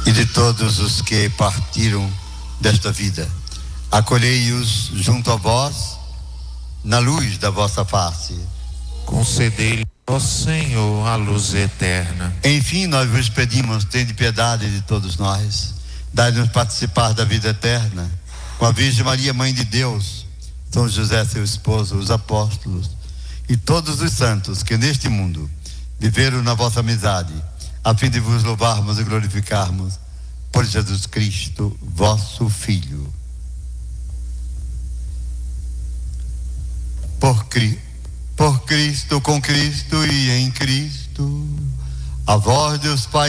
e de todos os que partiram desta vida. Acolhei-os junto a vós, na luz da vossa face. Concedei-lhe, ó Senhor, a luz eterna. Enfim, nós vos pedimos, tende piedade de todos nós. Dai-nos participar da vida eterna com a Virgem Maria, Mãe de Deus, São José, seu esposo, os apóstolos e todos os santos que neste mundo viveram na vossa amizade, a fim de vos louvarmos e glorificarmos por Jesus Cristo, vosso Filho. Por Cristo, com Cristo e em Cristo, a vós, Deus Pai